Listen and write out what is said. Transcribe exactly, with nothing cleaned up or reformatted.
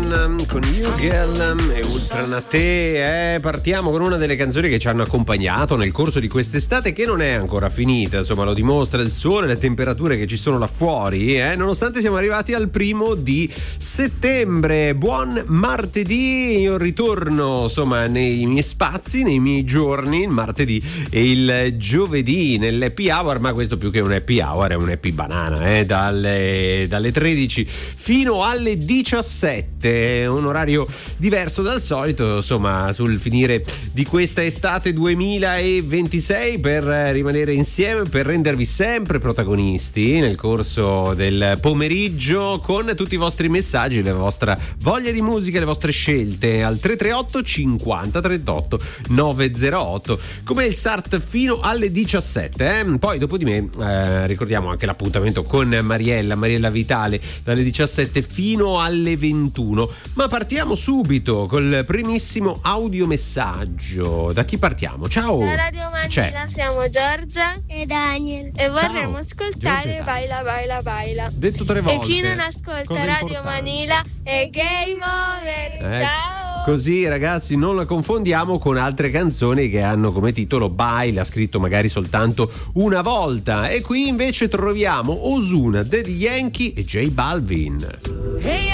John con You Girl e Ultranate. Eh, partiamo con una delle canzoni che ci hanno accompagnato nel corso di quest'estate, che non è ancora finita, insomma, lo dimostra il sole, le temperature che ci sono là fuori, eh, nonostante siamo arrivati al primo di settembre. Buon martedì, io ritorno insomma nei miei spazi, nei miei giorni, il martedì e il giovedì nell'happy hour, ma questo più che un happy hour è un happy banana, eh, dalle, dalle tredici fino alle diciassette, un orario diverso dal solito, insomma, sul finire di questa estate duemilaventisei, per rimanere insieme, per rendervi sempre protagonisti nel corso del pomeriggio con tutti i vostri messaggi, la vostra voglia di musica, le vostre scelte al tre tre otto cinquanta trentotto novecentotto, come il S A R T fino alle diciassette, eh? Poi dopo di me eh, ricordiamo anche l'appuntamento con Mariella Mariella Vitale dalle diciassette fino alle ventuno, ma partiamo subito col primissimo audiomessaggio. Da chi partiamo? Ciao! Da Radio Manila siamo Giorgia e Daniel e vorremmo Ciao. ascoltare Baila Baila Baila. Detto tre volte. E chi non ascolta Radio importante. Manila è Game Over. Eh. Ciao! Così ragazzi non la confondiamo con altre canzoni che hanno come titolo Baila, scritto magari soltanto una volta, e qui invece troviamo Ozuna, Daddy Yankee e J Balvin. Hey.